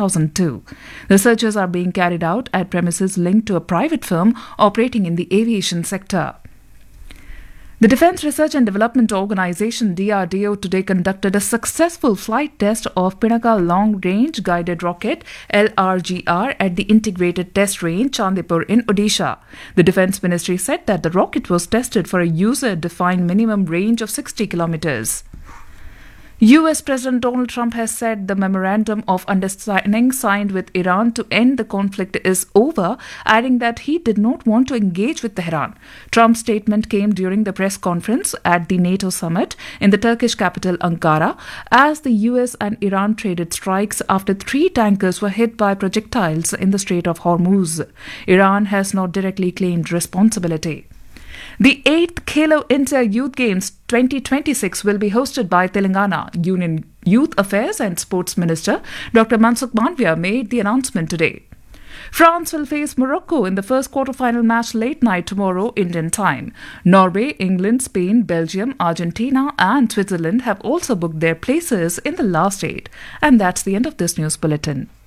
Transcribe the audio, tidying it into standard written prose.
2002. The searches are being carried out at premises linked to a private firm operating in the aviation sector. The Defence Research and Development Organisation DRDO today conducted a successful flight test of Pinaka Long Range Guided Rocket LRGR at the Integrated Test Range Chandipur in Odisha. The Defence Ministry said that the rocket was tested for a user-defined minimum range of 60 kilometers. US President Donald Trump has said the memorandum of understanding signed with Iran to end the conflict is over, adding that he did not want to engage with Tehran. Trump's statement came during the press conference at the NATO summit in the Turkish capital Ankara as the US and Iran traded strikes after 3 tankers were hit by projectiles in the Strait of Hormuz. Iran has not directly claimed responsibility. The 8th Khelo India Youth Games 2026 will be hosted by Telangana Union Youth Affairs and Sports Minister Dr. Mansukh Mandaviya made the announcement today. France will face Morocco in the first quarter-final match late night tomorrow Indian time. Norway, England, Spain, Belgium, Argentina and Switzerland have also booked their places in the last 8. And that's the end of this news bulletin.